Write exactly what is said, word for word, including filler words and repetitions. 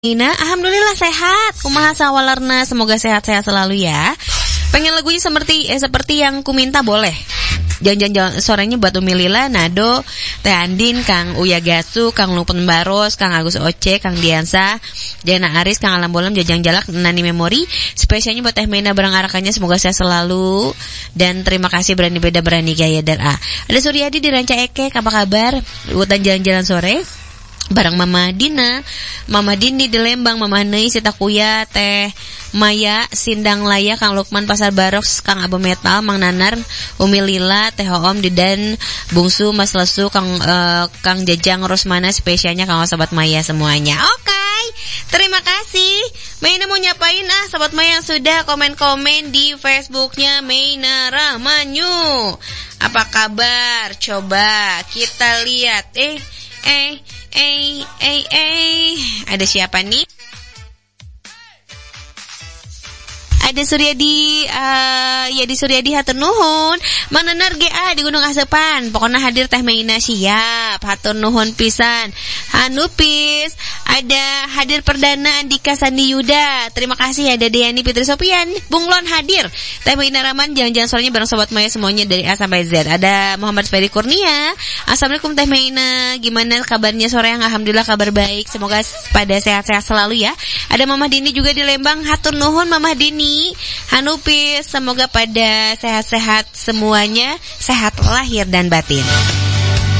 Ina, alhamdulillah sehat. Kumaha sawalerna, semoga sehat-sehat selalu ya. Pengen lagunya seperti eh, seperti yang ku minta boleh. Jangan-jangan sorenya buat Umi Lila, Nado, Teh Andin, Kang Uya Gasu, Kang Lupun Baros, Kang Agus Oce, Kang Diansa, Jana Aris, Kang Alam Bolam, Jajang Jalak, Nani Memori. Spesialnya buat Teh Mena bareng arakannya, semoga sehat selalu. Dan terima kasih Berani Beda Berani Gaya dan A. Ada Suryadi di Ranca Ekek, apa kabar? Ikutan jalan-jalan sore bareng Mama Dina, Mama Dindi di Lembang, Mama Nei, Sita Kuya, Teh Maya, Sindang Laya, Kang Lukman Pasar Baroks, Kang Abu Metal, Mang Nanar, Umi Lila, Teh Om, Didan, Bungsu, Mas Lesu, Kang uh, Kang Jajang, Rosmana, spesialnya Kang Sobat Maya semuanya. Oke, okay. Terima kasih. Meina mau nyapain ah Sobat Maya yang sudah komen-komen di Facebooknya Meina Rahmanyu. Apa kabar? Coba kita lihat. Eh, eh, eh, eh, eh. Ada siapa nih? Ada Suryadi, uh, ya di Suryadi hatur nuhun. Mang Nanar G A di Gunung Asepan. Pokoknya hadir Teh Meina siap. Hatur nuhun pisan. Hanupis. Ada hadir perdana Andika Sandi Yuda. Terima kasih ada Deani Fitri Sopian. Bunglon hadir. Teh Meina Rahman jangan-jangan soalnya bareng Sobat Maya semuanya dari A sampai Z. Ada Muhammad Ferry Kurnia. Assalamualaikum Teh Meina. Gimana kabarnya sore yang alhamdulillah kabar baik. Semoga pada sehat-sehat selalu ya. Ada Mama Dini juga di Lembang. Hatur nuhun Mama Dini. Hanupis, semoga pada sehat-sehat semuanya, sehat lahir dan batin.